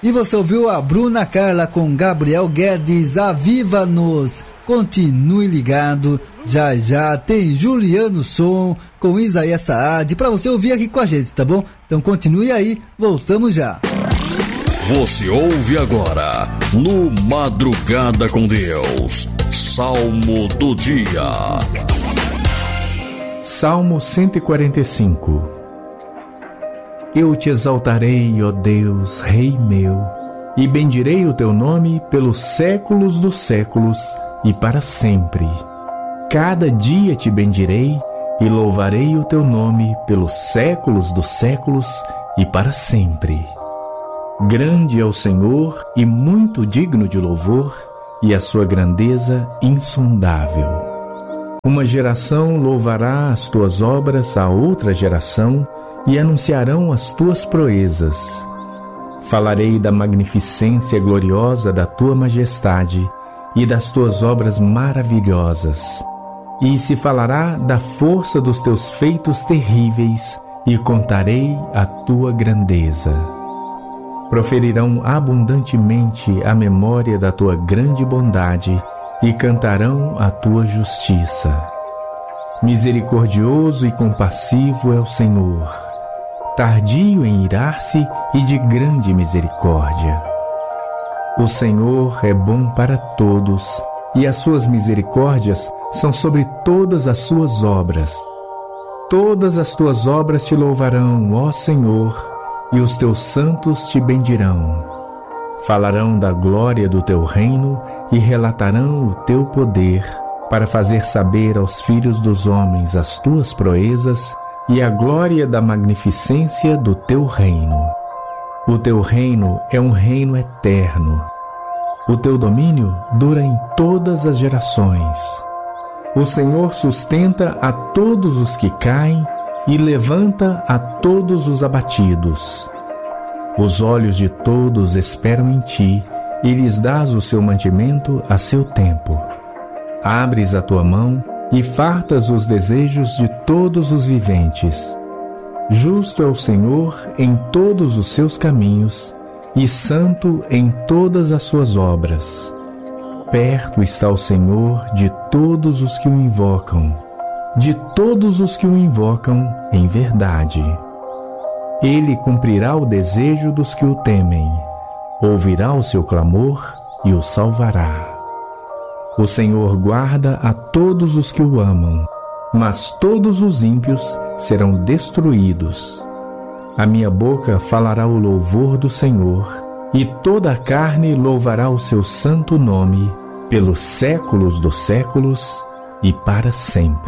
E você ouviu a Bruna Carla com Gabriel Guedes, Aviva-nos. Continue ligado, já já tem Juliano Som com Isaías Saad para você ouvir aqui com a gente, tá bom? Então continue aí, voltamos já. Você ouve agora no Madrugada com Deus, Salmo do Dia. Salmo 145. Eu te exaltarei, ó Deus, Rei meu, e bendirei o teu nome pelos séculos dos séculos e para sempre. Cada dia te bendirei e louvarei o teu nome pelos séculos dos séculos e para sempre. Grande é o Senhor e muito digno de louvor, e a sua grandeza insondável. Uma geração louvará as tuas obras a outra geração, e anunciarão as tuas proezas. Falarei da magnificência gloriosa da tua majestade e das tuas obras maravilhosas. E se falará da força dos teus feitos terríveis, e contarei a tua grandeza. Proferirão abundantemente a memória da tua grande bondade, e cantarão a tua justiça. Misericordioso e compassivo é o Senhor, tardio em irar-se e de grande misericórdia. O Senhor é bom para todos, e as suas misericórdias são sobre todas as suas obras. Todas as tuas obras te louvarão, ó Senhor, e os teus santos te bendirão. Falarão da glória do teu reino e relatarão o teu poder, para fazer saber aos filhos dos homens as tuas proezas e a glória da magnificência do teu reino. O teu reino é um reino eterno. O teu domínio dura em todas as gerações. O Senhor sustenta a todos os que caem e levanta a todos os abatidos. Os olhos de todos esperam em ti, e lhes dás o seu mantimento a seu tempo. Abres a tua mão e fartas os desejos de todos os viventes. Justo é o Senhor em todos os seus caminhos, e santo em todas as suas obras. Perto está o Senhor de todos os que o invocam, de todos os que o invocam em verdade. Ele cumprirá o desejo dos que o temem, ouvirá o seu clamor e o salvará. O Senhor guarda a todos os que o amam, mas todos os ímpios serão destruídos. A minha boca falará o louvor do Senhor, e toda a carne louvará o seu santo nome, pelos séculos dos séculos e para sempre.